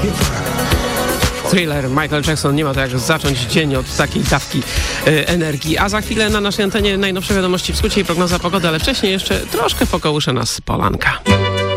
Thriller, Michael Jackson, nie ma to jak zacząć dzień od takiej dawki energii. A za chwilę na naszej antenie najnowsze wiadomości w skrócie i prognoza pogody, ale wcześniej jeszcze troszkę pokołysze nas polanka.